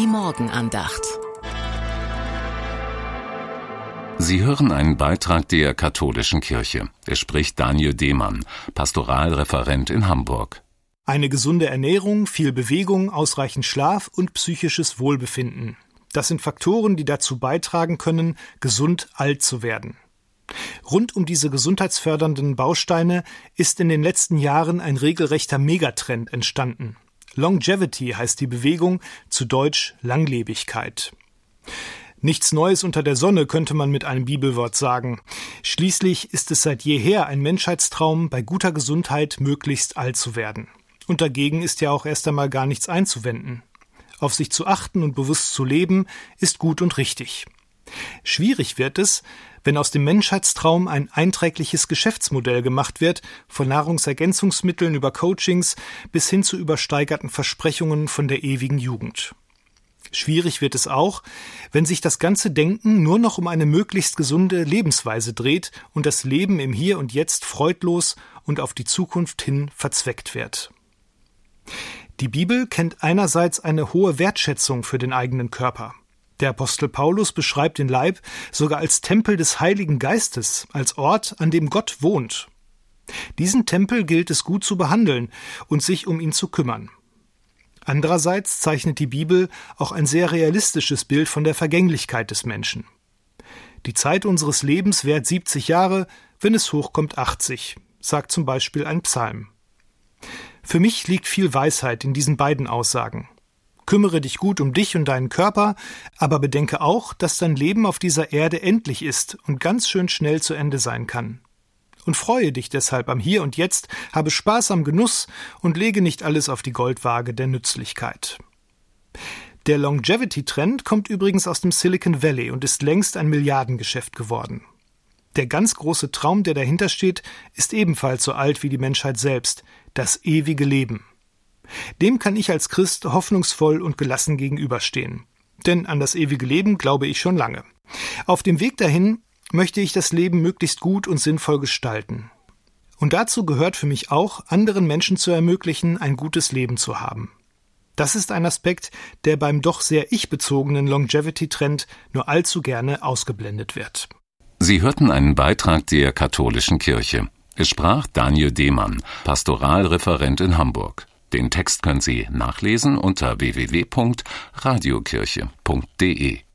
Die Morgenandacht. Sie hören einen Beitrag der Katholischen Kirche. Es spricht Daniel Demann, Pastoralreferent in Hamburg. Eine gesunde Ernährung, viel Bewegung, ausreichend Schlaf und psychisches Wohlbefinden. Das sind Faktoren, die dazu beitragen können, gesund alt zu werden. Rund um diese gesundheitsfördernden Bausteine ist in den letzten Jahren ein regelrechter Megatrend entstanden. Longevity heißt die Bewegung, zu Deutsch Langlebigkeit. Nichts Neues unter der Sonne, könnte man mit einem Bibelwort sagen. Schließlich ist es seit jeher ein Menschheitstraum, bei guter Gesundheit möglichst alt zu werden. Und dagegen ist ja auch erst einmal gar nichts einzuwenden. Auf sich zu achten und bewusst zu leben, ist gut und richtig. Schwierig wird es, wenn aus dem Menschheitstraum ein einträgliches Geschäftsmodell gemacht wird, von Nahrungsergänzungsmitteln über Coachings bis hin zu übersteigerten Versprechungen von der ewigen Jugend. Schwierig wird es auch, wenn sich das ganze Denken nur noch um eine möglichst gesunde Lebensweise dreht und das Leben im Hier und Jetzt freudlos und auf die Zukunft hin verzweckt wird. Die Bibel kennt einerseits eine hohe Wertschätzung für den eigenen Körper. Der Apostel Paulus beschreibt den Leib sogar als Tempel des Heiligen Geistes, als Ort, an dem Gott wohnt. Diesen Tempel gilt es gut zu behandeln und sich um ihn zu kümmern. Andererseits zeichnet die Bibel auch ein sehr realistisches Bild von der Vergänglichkeit des Menschen. Die Zeit unseres Lebens währt 70 Jahre, wenn es hochkommt 80, sagt zum Beispiel ein Psalm. Für mich liegt viel Weisheit in diesen beiden Aussagen. Kümmere dich gut um dich und deinen Körper, aber bedenke auch, dass dein Leben auf dieser Erde endlich ist und ganz schön schnell zu Ende sein kann. Und freue dich deshalb am Hier und Jetzt, habe Spaß am Genuss und lege nicht alles auf die Goldwaage der Nützlichkeit. Der Longevity-Trend kommt übrigens aus dem Silicon Valley und ist längst ein Milliardengeschäft geworden. Der ganz große Traum, der dahinter steht, ist ebenfalls so alt wie die Menschheit selbst, das ewige Leben. Dem kann ich als Christ hoffnungsvoll und gelassen gegenüberstehen. Denn an das ewige Leben glaube ich schon lange. Auf dem Weg dahin möchte ich das Leben möglichst gut und sinnvoll gestalten. Und dazu gehört für mich auch, anderen Menschen zu ermöglichen, ein gutes Leben zu haben. Das ist ein Aspekt, der beim doch sehr ich-bezogenen Longevity-Trend nur allzu gerne ausgeblendet wird. Sie hörten einen Beitrag der Katholischen Kirche. Es sprach Daniel Demann, Pastoralreferent in Hamburg. Den Text können Sie nachlesen unter www.radiokirche.de.